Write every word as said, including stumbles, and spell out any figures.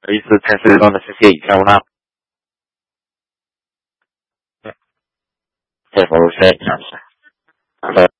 有意思，这是donde se significa una evolución.